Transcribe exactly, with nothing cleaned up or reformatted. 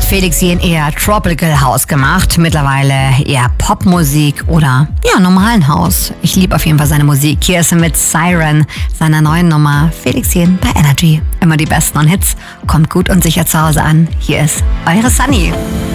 Felixien eher Tropical House gemacht, mittlerweile eher Popmusik oder ja, normalen House. Ich liebe auf jeden Fall seine Musik. Hier ist er mit Siren, seiner neuen Nummer Felixien bei Energy. Immer die besten und Hits, kommt gut und sicher zu Hause an. Hier ist eure Sunny.